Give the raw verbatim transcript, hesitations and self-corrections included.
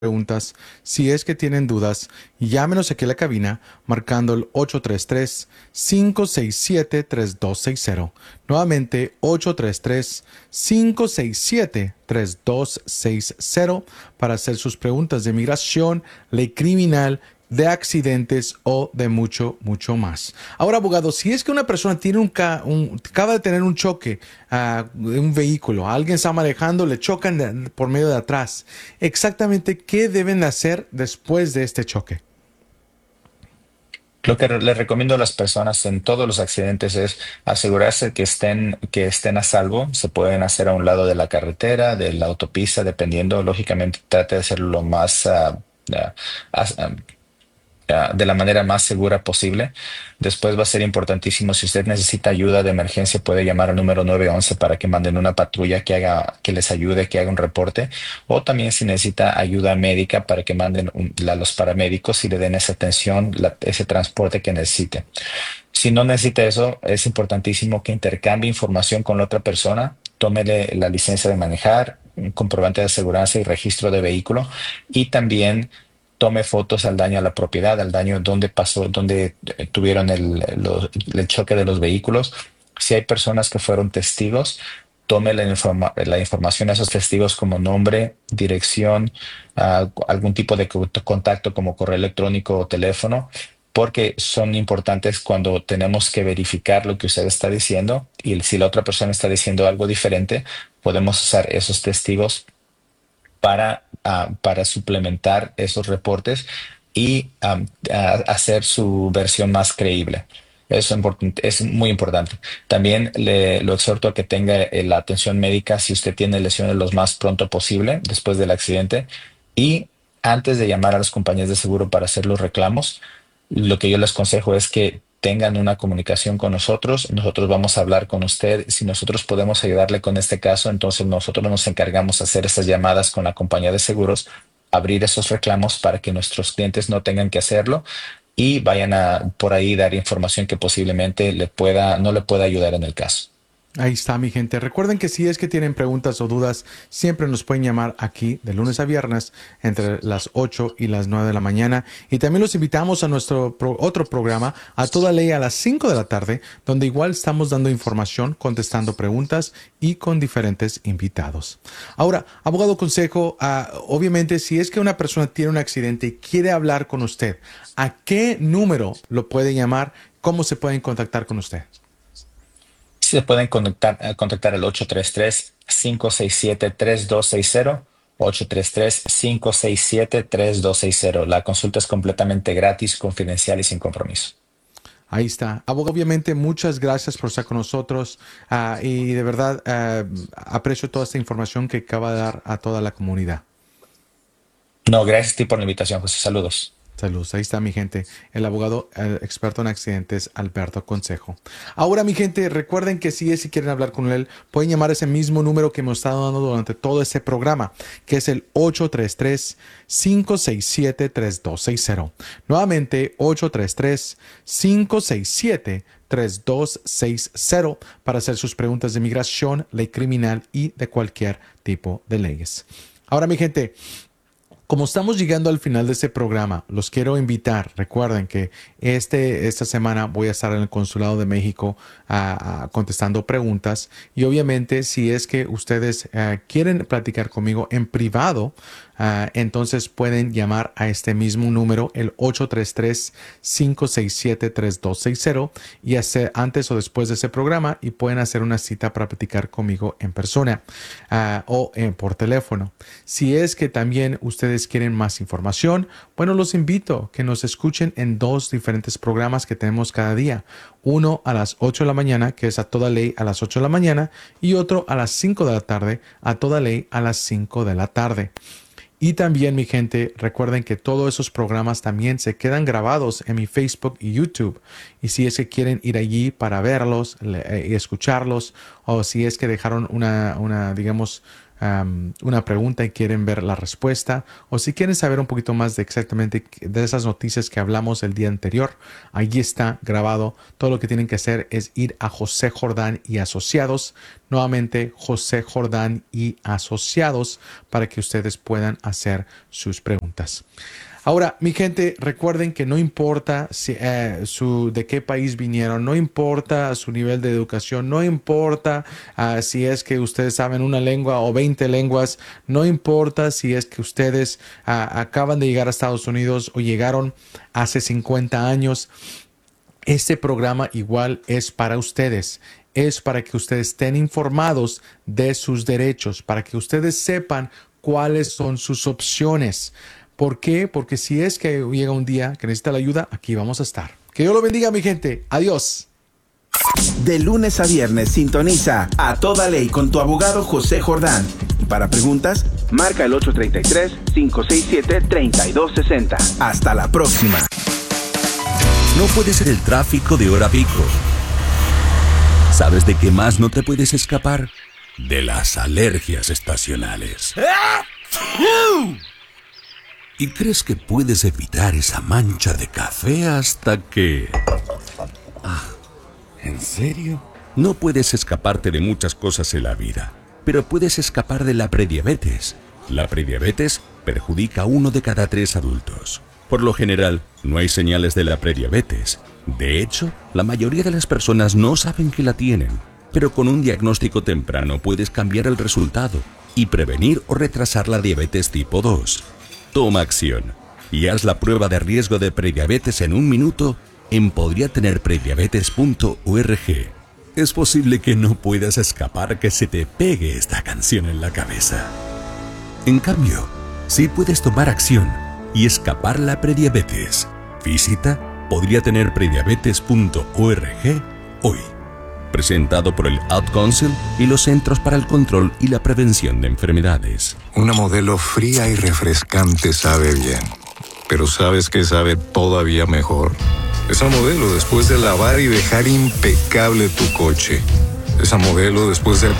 preguntas. Si es que tienen dudas, llámenos aquí a la cabina marcando el ocho tres tres, cinco seis siete, tres dos seis cero. Nuevamente ocho tres tres, cinco seis siete, tres dos seis cero para hacer sus preguntas de migración, ley criminal, de accidentes o de mucho, mucho más. Ahora, abogado, si es que una persona tiene un, ca un acaba de tener un choque uh, de un vehículo, alguien está manejando, le chocan de, por medio de atrás, exactamente qué deben hacer después de este choque. Lo que re- les recomiendo a las personas en todos los accidentes es asegurarse que estén, que estén a salvo. Se pueden hacer a un lado de la carretera, de la autopista, dependiendo. Lógicamente, trate de hacerlo lo más ah, ah, as- ah, ah, de la manera más segura posible. Después va a ser importantísimo, si usted necesita ayuda de emergencia, puede llamar al número nueve once para que manden una patrulla que haga, que les ayude, que haga un reporte. O también si necesita ayuda médica para que manden un- a los paramédicos y le den esa atención, la- ese transporte que necesite. Si no necesita eso, es importantísimo que intercambie información con la otra persona. Tómele la licencia de manejar, un comprobante de aseguranza y registro de vehículo. Y también tome fotos al daño a la propiedad, al daño donde pasó, donde eh, tuvieron el, los- el choque de los vehículos. Si hay personas que fueron testigos, tome la, informa- la información a esos testigos como nombre, dirección, ah, algún tipo de co- contacto como correo electrónico o teléfono, porque son importantes cuando tenemos que verificar lo que usted está diciendo, y si la otra persona está diciendo algo diferente, podemos usar esos testigos para, ah, para suplementar esos reportes y am, a- hacer su versión más creíble. Eso es importante, es muy importante. También le lo exhorto a que tenga eh, la atención médica si usted tiene lesiones lo más pronto posible después del accidente, y antes de llamar a las compañías de seguro para hacer los reclamos, lo que yo les aconsejo es que tengan una comunicación con nosotros. Nosotros vamos a hablar con usted. Si nosotros podemos ayudarle con este caso, entonces nosotros nos encargamos de hacer esas llamadas con la compañía de seguros, abrir esos reclamos para que nuestros clientes no tengan que hacerlo y vayan a por ahí dar información que posiblemente le pueda, no le pueda ayudar en el caso. Ahí está, mi gente. Recuerden que si es que tienen preguntas o dudas, siempre nos pueden llamar aquí de lunes a viernes entre las ocho y las nueve de la mañana. Y también los invitamos a nuestro pro- otro programa, A Toda Ley, a las cinco de la tarde, donde igual estamos dando información, contestando preguntas y con diferentes invitados. Ahora, abogado consejo, ah, obviamente si es que una persona tiene un accidente y quiere hablar con usted, ¿a qué número lo puede llamar? ¿Cómo se pueden contactar con usted? Se pueden contactar, eh, contactar al ocho tres tres, cinco seis siete, tres dos seis cero, ocho tres tres, cinco seis siete, tres dos seis cero. La consulta es completamente gratis, confidencial y sin compromiso. Ahí está. Abogado, obviamente, muchas gracias por estar con nosotros ah, y de verdad ah, aprecio toda esta información que acaba de dar a toda la comunidad. No, gracias a ti por la invitación, José. Saludos. Saludos, ahí está mi gente, el abogado el experto en accidentes Alberto Consejo. Ahora mi gente, recuerden que si es si quieren hablar con él, pueden llamar a ese mismo número que hemos estado dando durante todo este programa, que es el ocho tres tres, cinco seis siete, tres dos seis cero. Nuevamente, ocho tres tres, cinco seis siete, tres dos seis cero para hacer sus preguntas de migración, ley criminal y de cualquier tipo de leyes. Ahora mi gente, como estamos llegando al final de este programa, los quiero invitar. Recuerden que este, esta semana voy a estar en el Consulado de México uh, uh, contestando preguntas. Y obviamente, si es que ustedes uh, quieren platicar conmigo en privado, uh, entonces pueden llamar a este mismo número, el ocho tres tres, cinco seis siete, tres dos seis cero, y hacer antes o después de ese programa y pueden hacer una cita para platicar conmigo en persona uh, o eh, por teléfono. Si es que también ustedes quieren más información, bueno, los invito a que nos escuchen en dos diferentes programas que tenemos cada día. Uno a las ocho de la mañana, que es A Toda Ley a las ocho de la mañana, y otro a las cinco de la tarde, A Toda Ley a las cinco de la tarde. Y también, mi gente, recuerden que todos esos programas también se quedan grabados en mi Facebook y YouTube. Y si es que quieren ir allí para verlos y escucharlos, o si es que dejaron una, una digamos, um, una pregunta y quieren ver la respuesta, o si quieren saber un poquito más de exactamente de esas noticias que hablamos el día anterior, allí está grabado. Todo lo que tienen que hacer es ir a José Jordán y Asociados, nuevamente José Jordán y Asociados, para que ustedes puedan hacer sus preguntas. Ahora, mi gente, recuerden que no importa si, eh, su, de qué país vinieron, no importa su nivel de educación, no importa uh, si es que ustedes saben una lengua o veinte lenguas, no importa si es que ustedes uh, acaban de llegar a Estados Unidos o llegaron hace cincuenta años. Este programa igual es para ustedes. Es para que ustedes estén informados de sus derechos, para que ustedes sepan cuáles son sus opciones. ¿Por qué? Porque si es que llega un día que necesita la ayuda, aquí vamos a estar. Que Dios lo bendiga, mi gente. Adiós. De lunes a viernes sintoniza A Toda Ley con tu abogado José Jordán. Y para preguntas, marca el ocho tres tres, cinco seis siete, tres dos seis cero. Hasta la próxima. No puede ser el tráfico de hora pico. ¿Sabes de qué más no te puedes escapar? De las alergias estacionales. ¿Y crees que puedes evitar esa mancha de café hasta que... Ah, ¿en serio? No puedes escaparte de muchas cosas en la vida, pero puedes escapar de la prediabetes. La prediabetes perjudica a uno de cada tres adultos. Por lo general, no hay señales de la prediabetes. De hecho, la mayoría de las personas no saben que la tienen. Pero con un diagnóstico temprano puedes cambiar el resultado y prevenir o retrasar la diabetes tipo dos. Toma acción y haz la prueba de riesgo de prediabetes en un minuto en podría tener prediabetes punto org. Es posible que no puedas escapar que se te pegue esta canción en la cabeza. En cambio, sí puedes tomar acción y escapar la prediabetes. Visita podría tener prediabetes punto org hoy. Presentado por el Ad Council y los Centros para el Control y la Prevención de Enfermedades. Una modelo fría y refrescante sabe bien, pero ¿sabes qué sabe todavía mejor? Esa modelo después de lavar y dejar impecable tu coche. Esa modelo después de